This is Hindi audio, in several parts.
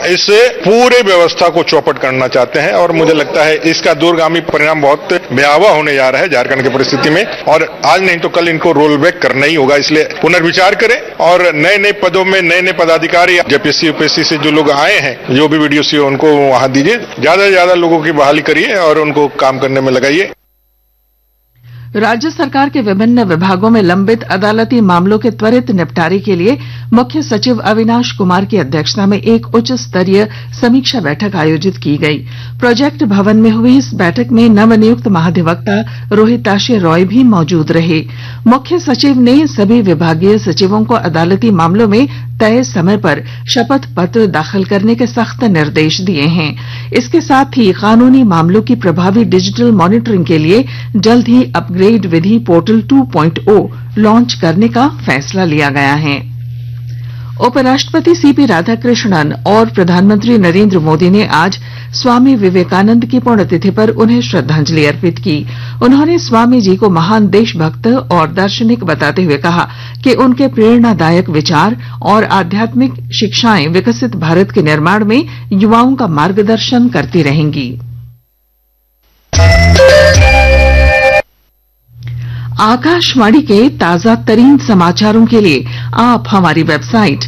इससे पूरे व्यवस्था को चौपट करना चाहते हैं और मुझे लगता है इसका दूरगामी परिणाम बहुत भयावह होने जा रहा है झारखंड की परिस्थिति में और आज नहीं तो कल इनको रोल बैक करना ही होगा। इसलिए पुनर्विचार करें और नए नए पदों में नए नए पदाधिकारी जेपीएससी यूपीएससी से जो लोग आए हैं, जो भी वीडियो सी उनको वहां दीजिए, ज्यादा से ज्यादा लोगों की बहाली करिए और उनको काम करने में लगाइए। राज्य सरकार के विभिन्न विभागों में लंबित अदालती मामलों के त्वरित निपटारे के लिए मुख्य सचिव अविनाश कुमार की अध्यक्षता में एक उच्च स्तरीय समीक्षा बैठक आयोजित की गई। प्रोजेक्ट भवन में हुई इस बैठक में नवनियुक्त महाधिवक्ता रोहिताशय रॉय भी मौजूद रहे। मुख्य सचिव ने सभी विभागीय सचिवों को अदालती मामलों में तय समय पर शपथ पत्र दाखिल करने के सख्त निर्देश दिए हैं। इसके साथ ही कानूनी मामलों की प्रभावी डिजिटल मॉनिटरिंग के लिए जल्द ही अपग्रेड विधि पोर्टल 2.0 लॉन्च करने का फैसला लिया गया है। उपराष्ट्रपति सीपी राधाकृष्णन और प्रधानमंत्री नरेंद्र मोदी ने आज स्वामी विवेकानंद की पुण्यतिथि पर उन्हें श्रद्धांजलि अर्पित की। उन्होंने स्वामी जी को महान देशभक्त और दार्शनिक बताते हुए कहा कि उनके प्रेरणादायक विचार और आध्यात्मिक शिक्षाएं विकसित भारत के निर्माण में युवाओं का मार्गदर्शन करती रहेंगी। आकाशवाणी के ताजा तरीन समाचारों के लिए आप हमारी वेबसाइट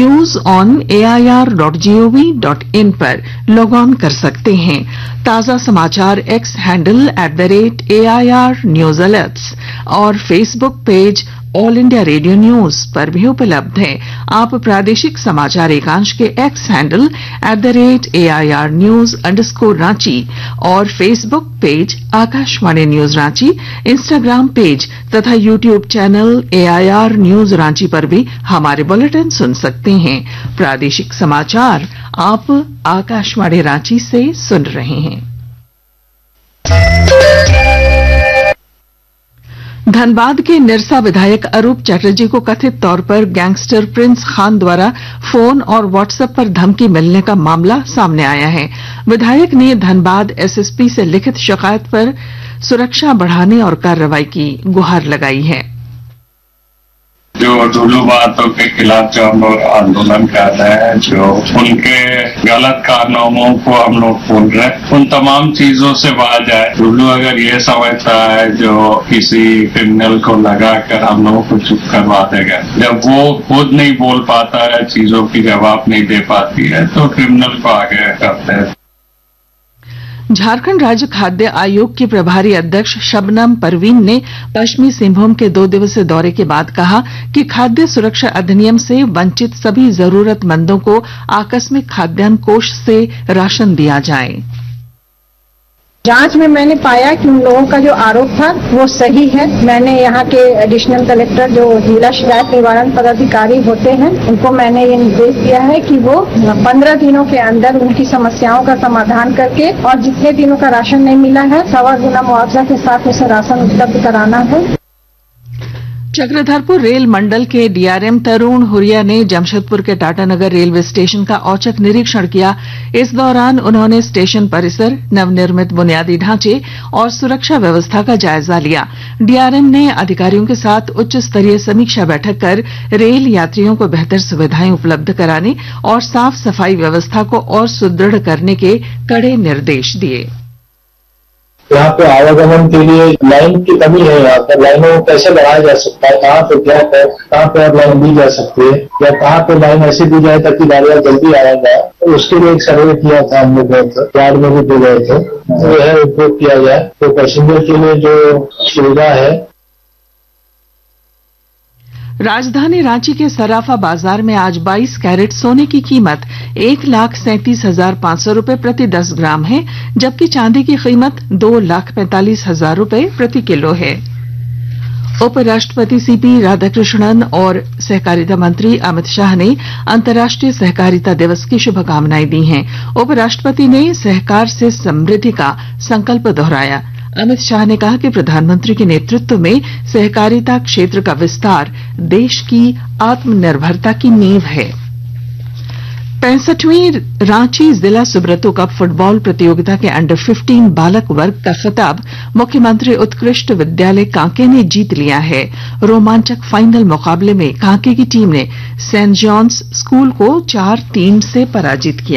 newsonair.gov.in पर लॉग ऑन कर सकते हैं। ताजा समाचार x handle @AIR news alerts और Facebook page all India radio news पर भी उपलब्ध है। आप प्रादेशिक समाचार एकांश के एक्स हैंडल @AIR news_रांची और Facebook page Akashvani news Ranchi, Instagram page तथा YouTube channel AIR news Ranchi पर भी हमारे बुलेटिन सुन सकते हैं। प्रादेशिक समाचार आप आकाशवाणी रांची से सुन रहे हैं। धनबाद के निरसा विधायक अरूप चटर्जी को कथित तौर पर गैंगस्टर प्रिंस खान द्वारा फोन और व्हाट्सएप पर धमकी मिलने का मामला सामने आया है। विधायक ने धनबाद एसएसपी से लिखित शिकायत पर सुरक्षा बढ़ाने और कार्रवाई की गुहार लगाई है। जो ढुलू बातों के खिलाफ जो हम लोग आंदोलन कर रहे हैं, जो उनके गलत कारनामों को हम लोग बोल रहे हैं, उन तमाम चीजों से बाज आए। ढुलू अगर ये समझता है जो किसी क्रिमिनल को लगाकर हम लोगों को चुप करवा देगा, जब वो खुद नहीं बोल पाता है, चीजों की जवाब नहीं दे पाती है, तो क्रिमिनल को आगे करते हैं। झारखंड राज्य खाद्य आयोग की प्रभारी अध्यक्ष शबनम परवीन ने पश्चिमी सिंहभूम के 2 दिवसीय दौरे के बाद कहा कि खाद्य सुरक्षा अधिनियम से वंचित सभी जरूरतमंदों को आकस्मिक खाद्यान्न कोष से राशन दिया जाए। जांच में मैंने पाया कि उन लोगों का जो आरोप था वो सही है। मैंने यहाँ के एडिशनल कलेक्टर जो जिला शिकायत निवारण पदाधिकारी होते हैं, उनको मैंने ये निर्देश दिया है कि वो 15 दिनों के अंदर उनकी समस्याओं का समाधान करके और जितने दिनों का राशन नहीं मिला है 1.25 गुना मुआवजा के साथ उसे राशन उपलब्ध कराना है। चक्रधरपुर रेल मंडल के डीआरएम तरुण हुरिया ने जमशेदपुर के टाटानगर रेलवे स्टेशन का औचक निरीक्षण किया। इस दौरान उन्होंने स्टेशन परिसर, नवनिर्मित बुनियादी ढांचे और सुरक्षा व्यवस्था का जायजा लिया। डीआरएम ने अधिकारियों के साथ उच्च स्तरीय समीक्षा बैठक कर रेल यात्रियों को बेहतर सुविधाएं उपलब्ध कराने और साफ सफाई व्यवस्था को और सुदृढ़ करने के कड़े निर्देश दिए। यहाँ पे आवागमन के लिए लाइन की कमी है। यहाँ पर लाइनों को कैसे बढ़ाया जा सकता है, कहाँ पे गैप है, कहाँ पे और लाइन दी जा सकती है, या कहाँ पे लाइन ऐसे दी जाए ताकि गाड़ियां जल्दी आ जाए। तो उसके लिए एक सर्वे किया था हम लोग, यार्ड में भी दे गए थे, वो है उपयोग किया जाए। तो पैसेंजर के लिए जो सुविधा है। राजधानी रांची के सराफा बाजार में आज 22 कैरेट सोने की कीमत 1,37,500 रूपये प्रति 10 ग्राम है, जबकि चांदी की कीमत 2,45,000 रूपये प्रति किलो है। उपराष्ट्रपति सीपी राधाकृष्णन और सहकारिता मंत्री अमित शाह ने अंतर्राष्ट्रीय सहकारिता दिवस की शुभकामनाएं दी हैं। उपराष्ट्रपति ने सहकार से समृद्धि का संकल्प दोहराया। अमित शाह ने कहा कि प्रधानमंत्री के नेतृत्व में सहकारिता क्षेत्र का विस्तार देश की आत्मनिर्भरता की नींव है। 65वीं रांची जिला सुब्रतो कप फुटबॉल प्रतियोगिता के अंडर 15 बालक वर्ग का खिताब मुख्यमंत्री उत्कृष्ट विद्यालय कांके ने जीत लिया है। रोमांचक फाइनल मुकाबले में कांके की टीम ने सेंट जॉन्स स्कूल को 4-3 से पराजित किया।